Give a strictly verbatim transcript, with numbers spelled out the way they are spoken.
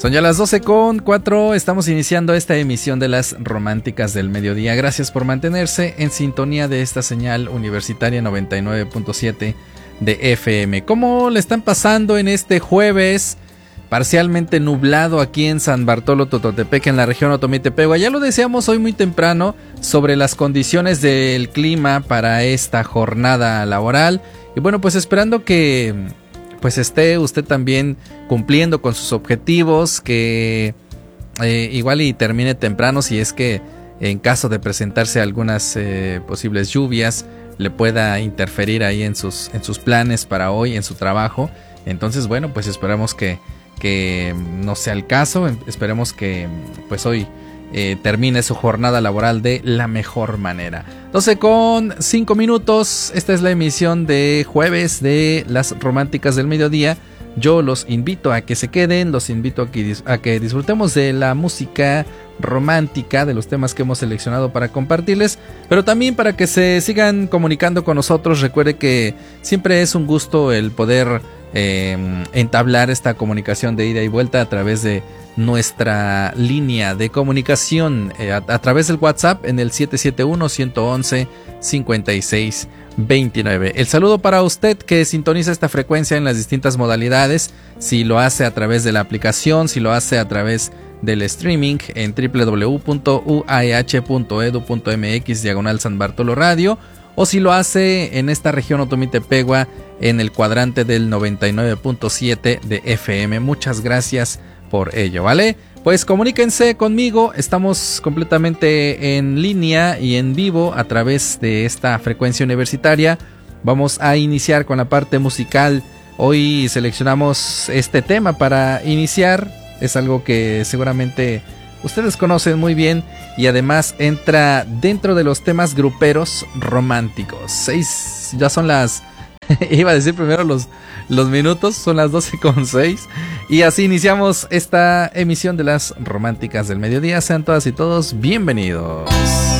Son ya las doce con cuatro, estamos iniciando esta emisión de las Románticas del Mediodía. Gracias por mantenerse en sintonía de esta señal universitaria noventa y nueve punto siete de F M. ¿Cómo le están pasando en este jueves parcialmente nublado aquí en San Bartolo Tototepec, en la región Otomí-Tepehua? Ya lo decíamos hoy muy temprano sobre las condiciones del clima para esta jornada laboral. Y bueno, pues esperando que pues esté usted también cumpliendo con sus objetivos, que eh, igual y termine temprano si es que en caso de presentarse algunas eh, posibles lluvias le pueda interferir ahí en sus, en sus planes para hoy, en su trabajo. Entonces bueno, pues esperamos que, que no sea el caso, esperemos que pues hoy eh, termine su jornada laboral de la mejor manera. doce con cinco minutos, esta es la emisión de jueves de las Románticas del Mediodía. Yo los invito a que se queden, los invito a que, a que disfrutemos de la música romántica, de los temas que hemos seleccionado para compartirles, pero también para que se sigan comunicando con nosotros. Recuerde que siempre es un gusto el poder eh, entablar esta comunicación de ida y vuelta a través de nuestra línea de comunicación eh, a, a través del WhatsApp en el siete siete uno, uno uno uno, cinco seis dos nueve. El saludo para usted que sintoniza esta frecuencia en las distintas modalidades, si lo hace a través de la aplicación, si lo hace a través del streaming en doble u doble u doble u punto u a e hache punto edu punto eme equis diagonal San Bartolo Radio, o si lo hace en esta región Otomí-Tepehua en el cuadrante del noventa y nueve punto siete de F M. Muchas gracias por ello, ¿vale? Pues comuníquense conmigo, estamos completamente en línea y en vivo a través de esta frecuencia universitaria. Vamos a iniciar con la parte musical. Hoy seleccionamos este tema para iniciar, es algo que seguramente ustedes conocen muy bien y además entra dentro de los temas gruperos románticos. Seis, ya son las... Iba a decir primero los, los minutos, son las doce con seis. Y así iniciamos esta emisión de las Románticas del Mediodía. Sean todas y todos bienvenidos.